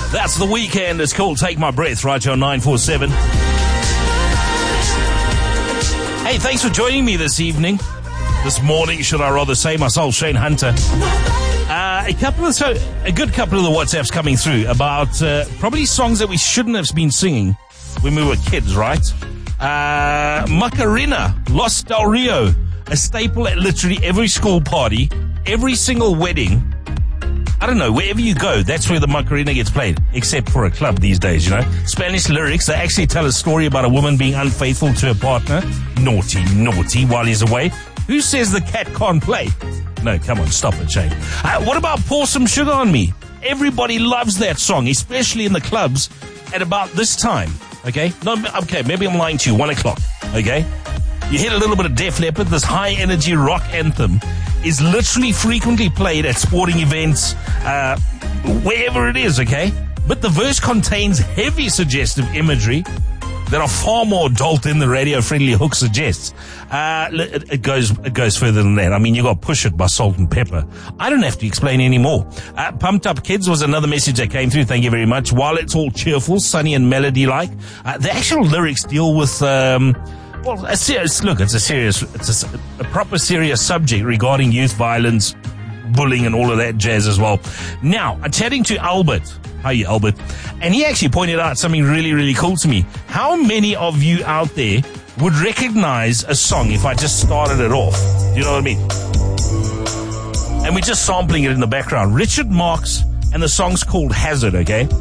That's The Weekend. It's called Take My Breath, right here on 947. Hey, thanks for joining me this evening. This morning, should I rather say, myself, Shane Hunter. A good couple of the WhatsApps coming through about probably songs that we shouldn't have been singing when we were kids, right? Macarena, Los Del Rio, a staple at literally every school party, every single wedding. I don't know, wherever you go, that's where the Macarena gets played, except for a club these days, you know. Spanish lyrics, they actually tell a story about a woman being unfaithful to her partner. Naughty, naughty, while he's away. Who says the cat can't play? No, come on, stop it, Shane. What about Pour Some Sugar on Me? Everybody loves that song, especially in the clubs at about this time, okay? No, okay, maybe I'm lying to you, 1 o'clock, okay? You hit a little bit of Def Leppard, this high-energy rock anthem is literally frequently played at sporting events, wherever it is, okay? But the verse contains heavy suggestive imagery that are far more adult than the radio-friendly hook suggests. It goes further than that. I mean, you got Push It by Salt and Pepper. I don't have to explain any more. Pumped Up Kids was another message that came through. Thank you very much. While it's all cheerful, sunny and melody-like, the actual lyrics deal with... Well, it's a proper serious subject regarding youth violence, bullying and all of that jazz as well. Now, I'm chatting to Albert. How are you, Albert? And he actually pointed out something really, really cool to me. How many of you out there would recognize a song if I just started it off? Do you know what I mean? And we're just sampling it in the background. Richard Marx, and the song's called Hazard, okay?